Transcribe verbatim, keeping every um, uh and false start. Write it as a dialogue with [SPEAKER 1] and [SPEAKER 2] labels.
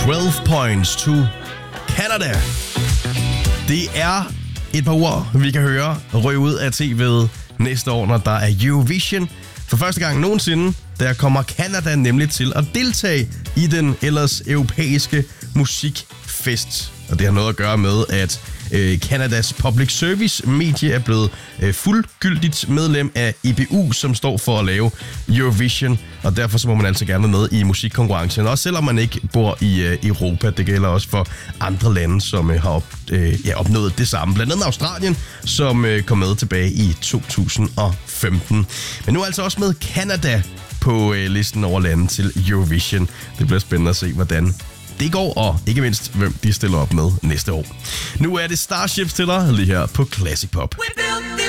[SPEAKER 1] tolv points to Canada. Det er et par uger, vi kan høre ryge ud af T V'et næste år, når der er Eurovision. For første gang nogensinde, der kommer Canada nemlig til at deltage i den ellers europæiske musikfest. Og det har noget at gøre med, at øh, Canadas public service medie er blevet øh, fuldgyldigt medlem af E B U, som står for at lave Eurovision. Og derfor så må man altså gerne med i musikkonkurrencen, også selvom man ikke bor i øh, Europa. Det gælder også for andre lande, som øh, har op, øh, ja, opnået det samme. Blandt andet Australien, som øh, kom med tilbage i to tusind og femten. Men nu altså også med Canada på øh, listen over lande til Eurovision. Det bliver spændende at se, hvordan det går, og ikke mindst, hvem de stiller op med næste år. Nu er det Starships til dig, lige her på Classic Pop.